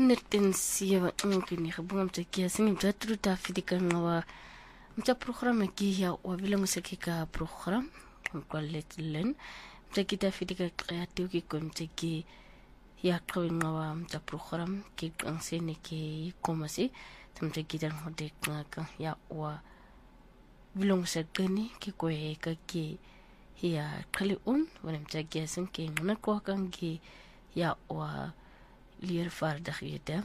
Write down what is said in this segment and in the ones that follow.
Unetensiwa ngini kibunga mtakia singi mtaturu tafidika ngawa mta program ki ya wabila musakika program kwa letlen mtaki tafidika kreatif ki kwa mtaki ya kawi ngawa mta program ki ansene ki komasi mtaki dan hode ngaka ya wa bilong sakani ki kwa heka ki ya kali wana mtaki singi ngana kwa kangi ya wa lier fardag yeda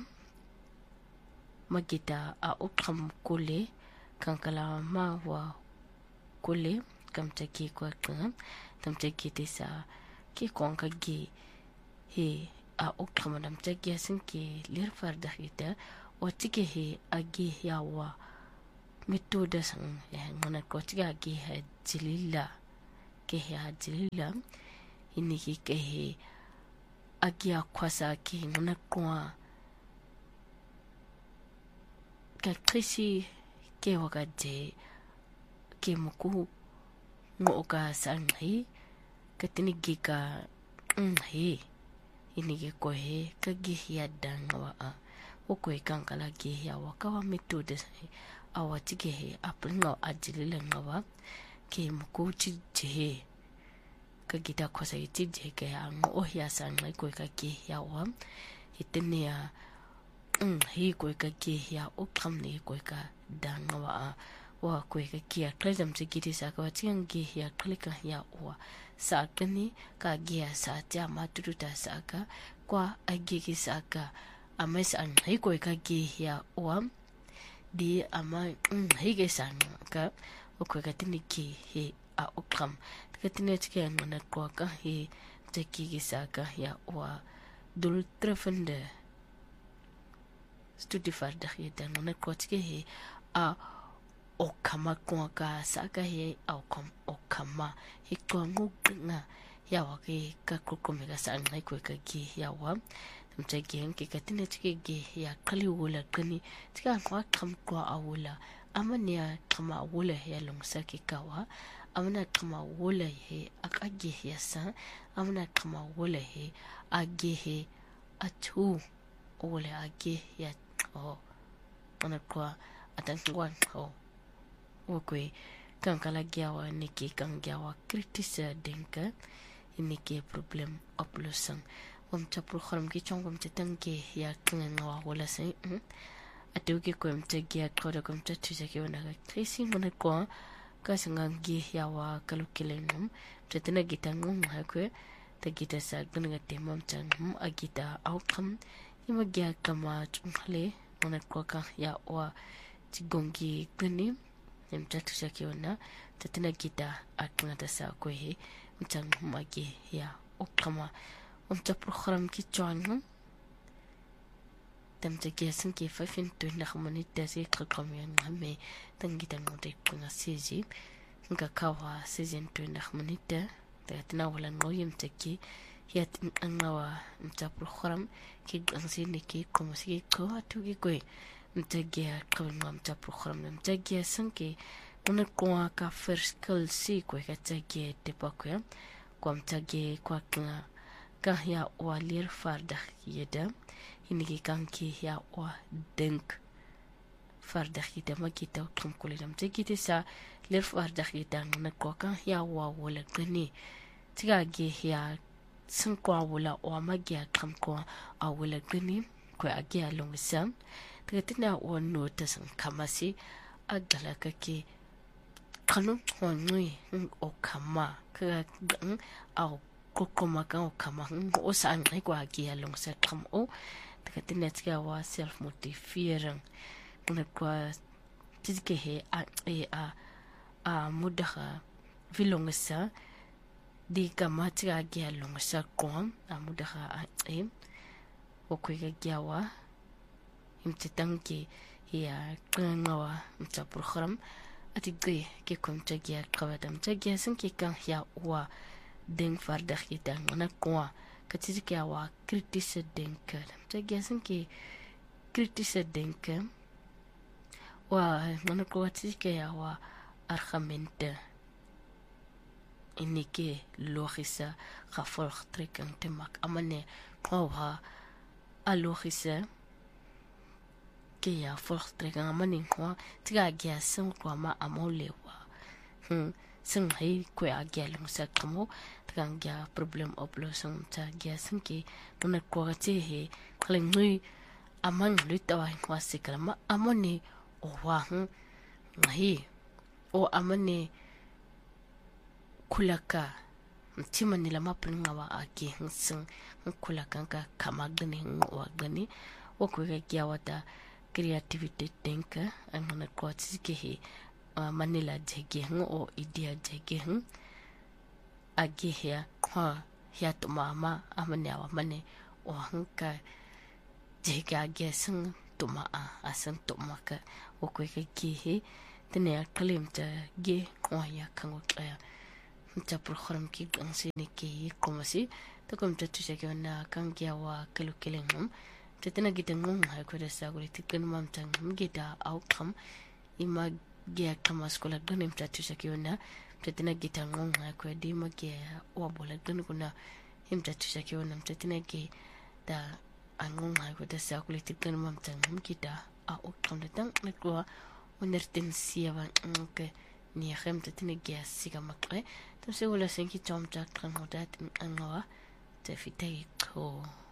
magita a ukam kule kankala ma wa kule kam taki kwa kan tam taki tesa ki konka gi he a ukam dam taki sin ki lier fardag yeda o tike he agi ya wa metoda sang ngana ko tike agi ha jilila ke ha jilila ini ki ke he agia kwasa ki ngana kwa ka trisi ke wakaje ke muku ngoka sangi ka tinigi ka he inige ko he ka gihia dangwa a oko ikankala gihia wakawa metoda awa tige he aplinga ajilile ngawa ke muku chije ka gita kwasa itije ke ango ohia sangai ko ka ki ya wa itenia hi ko ka ki ya ukam ni ko ka dangwa wa ko ka ki ya klezam sigiti sa ka tiang ki ya klika ya wa sa kani ka gia sa tia maturuta sa ka kwa agigi sa ka ames an hi ko ka ki ya wa di ama hi ge sang ka ko ka tiniki he a ukam katina tike ngana kwa ka he taki gisaka ya wa dul treffende studi fardag yeda ngana kwa tike he a okama kwa ka saka he a okama he kwa ngugna ya wa ke ka kokomega sa ngai kwa ka ki ya wa mtaki nke katina tike ge ya kali wala kani tika kwa kam kwa awula amania kama awula ya longsaki kawa amna kama wala he akage yasa amna kama wala he age he atu wala age ya ana kwa atangwa okwe kankala gyawa niki kangyawa kritisa denka inike problem oplossing omta program ki chong omta tanke ya kanga wala sai atuke ko omta gya koda ko omta tuzake wana tracing mona kwa kasangangi yawa kalukilenum tetena gitangum hakwe ta gita sa gunga temam chan agita outcome imagya kama chunghale ona kwaka ya wa tigongi guni nemtatu sakiona tetena gita akngata sa kwe mchang magi ya okama umta program ki changum tamta gesin ki 5 to nakhmanita se kakamyan ngame tangita ngode kuna siji nga kawa season 2 nakhmanita tatna wala ngoyim taki yat angawa mta program ki gansini ki komasi ko atugi ko mta gya kawma mta program mta gya sanki una kwa ka first skill si ko ka tagi tepakwa kwa mta gya kwa ka ya walir farda yeda inigi kanki ya wa denk fardag yeda magita kum kuledam tegite sa ler fardag yeda na koka ya wa wala gani tiga ge ya sun kwa wala o magya kam ko a wala gani ko agya longsa tigatina wonno tasan kamasi agala kake kanu onui o kama ka au kokoma ka o kama o sa ngai ko agya longsa kam o katina tika wa self motivering una kwa tike he a mudaha vilongsa di kama tika gya longsa kon a mudaha o kwega gyawa imtitangi ya ngawa mta program atigre ke komta gya kawadam ta gya sinki kan ya wa deng fardag yita ngana kwa katizike wa kritisa denka ta gyasin ke kritisa denka wa mana ko katizike ya wa arhamenta inike logisa khafol trekan temak amane kwa alogisa ke ya fortrega ngamaning kwa tiga gya sing kwa ma amolewa sing hai ko agya lung sa kamo tiga gya problem oplo sing ta gya sing ke nuna kwa te he kling nui amang lutawa kwa sikala amone o wa ngai o amane kulaka mtima nila mapringa wa aki sing kulaka ka kamagani wa gani o ko ga wata creativity think angana ko tsike he manila jege o idea jege agi he ha ya to mama amane wa mane o hanka jega gesing to ma asang to maka o ko ga he tene kalim ta ge o ya kango kaya mta program ki gangsi ne ke komasi to kom ta tuse ke na kan kya wa kelo kelengum tetena gitengum ha ko da sa guri tikken mam tang gita outcome ima ge kama skola ganem ta tuse ke na tetena gitengum ha ko di ma ge wa bola gan kuna him ta tuse ke na tetena ge da angum ha ko da sa guri tikken mam tang gita outcome da tang na ko unerten siava ke ni hem tetena ge siga makre. Se wala senki tom tak kan hodat angawa te fitay ko